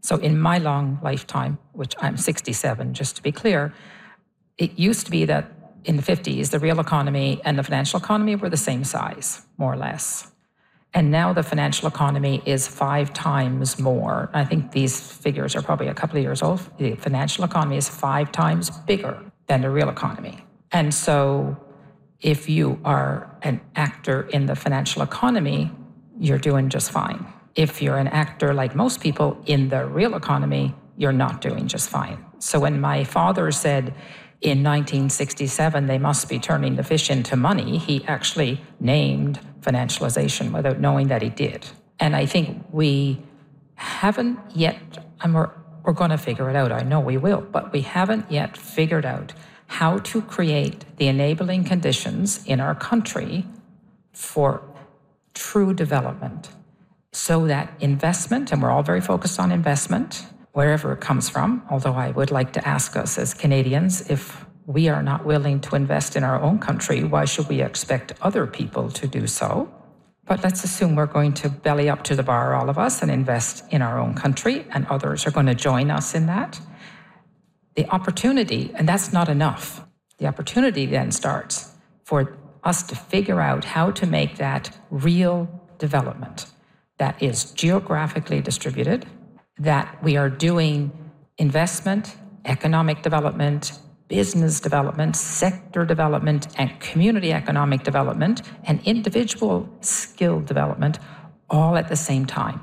So in my long lifetime, which I'm 67, just to be clear, it used to be that in the 50s, the real economy and the financial economy were the same size, more or less. And now the financial economy is 5 times more. I think these figures are probably a couple of years old. The financial economy is 5 times bigger than the real economy. And so if you are an actor in the financial economy, you're doing just fine. If you're an actor like most people in the real economy, you're not doing just fine. So when my father said in 1967 they must be turning the fish into money, he actually named financialization without knowing that he did. And I think we haven't yet, and we're going to figure it out, I know we will, but we haven't yet figured out how to create the enabling conditions in our country for true development so that investment, and we're all very focused on investment, wherever it comes from, although I would like to ask us as Canadians, if we are not willing to invest in our own country, why should we expect other people to do so? But let's assume we're going to belly up to the bar, all of us, and invest in our own country, and others are going to join us in that. The opportunity, and that's not enough, the opportunity then starts for us to figure out how to make that real development that is geographically distributed, that we are doing investment, economic development, business development, sector development, and community economic development, and individual skill development all at the same time.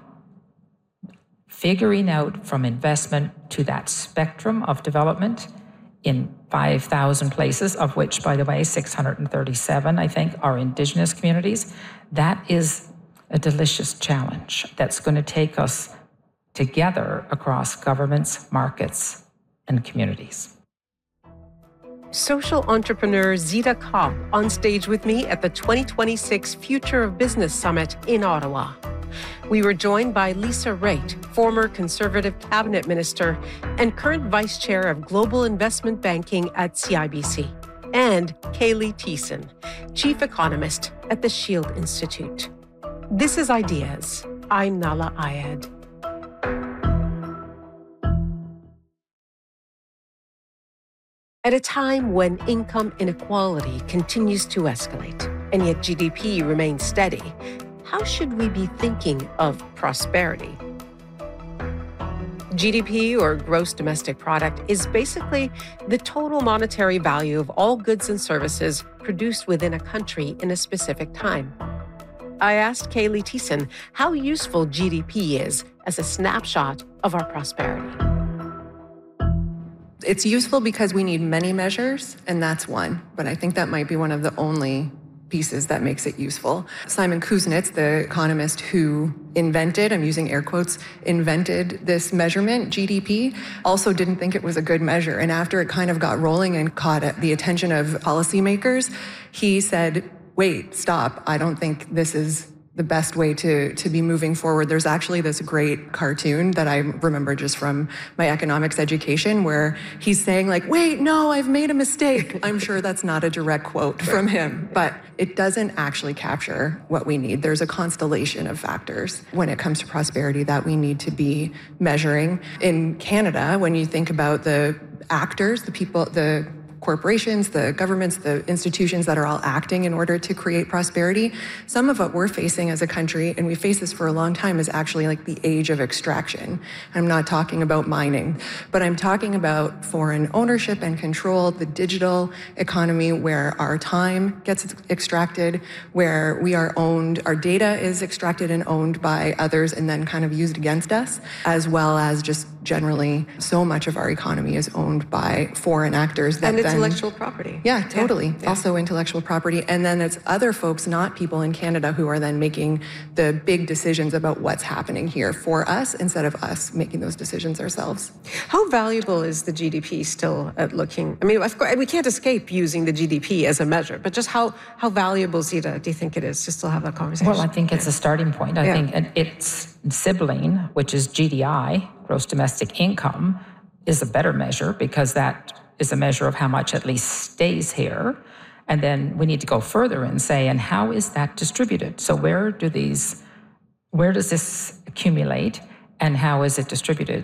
Figuring out from investment to that spectrum of development in 5,000 places, of which, by the way, 637, I think, are Indigenous communities, that is a delicious challenge that's going to take us together across governments, markets, and communities. Social entrepreneur Zita Kopp on stage with me at the 2026 Future of Business Summit in Ottawa. We were joined by Lisa Raitt, former Conservative Cabinet Minister and current Vice Chair of Global Investment Banking at CIBC, and Kaylee Thiessen, Chief Economist at the Shield Institute. This is Ideas. I'm Nala Ayed. At a time when income inequality continues to escalate, and yet GDP remains steady, how should we be thinking of prosperity? GDP, or gross domestic product, is basically the total monetary value of all goods and services produced within a country in a specific time. I asked Kaylee Thiessen how useful GDP is as a snapshot of our prosperity. It's useful because we need many measures, and that's one. But I think that might be one of the only pieces that makes it useful. Simon Kuznets, the economist who invented, I'm using air quotes, invented this measurement, GDP, also didn't think it was a good measure. And after it kind of got rolling and caught the attention of policymakers, he said, wait, stop. I don't think this is the best way to be moving forward. There's actually this great cartoon that I remember just from my economics education where he's saying like, wait, no, I've made a mistake. I'm sure that's not a direct quote from him, but it doesn't actually capture what we need. There's a constellation of factors when it comes to prosperity that we need to be measuring. In Canada, when you think about the actors, the people, the corporations, the governments, the institutions that are all acting in order to create prosperity, some of what we're facing as a country, and we face this for a long time, is actually like the age of extraction. I'm not talking about mining, but I'm talking about foreign ownership and control, the digital economy where our time gets extracted, where we are owned, our data is extracted and owned by others and then kind of used against us, as well as just generally so much of our economy is owned by foreign actors that then intellectual property. Yeah, totally. Yeah. Also intellectual property. And then it's other folks, not people in Canada, who are then making the big decisions about what's happening here for us instead of us making those decisions ourselves. How valuable is the GDP still at looking? I mean, of course, we can't escape using the GDP as a measure, but just how valuable, Zita, do you think it is just to have that conversation? Well, I think it's a starting point. I think its sibling, which is GDI, gross domestic income, is a better measure because that is a measure of how much at least stays here. And then we need to go further and say, and how is that distributed? So where does this accumulate and how is it distributed?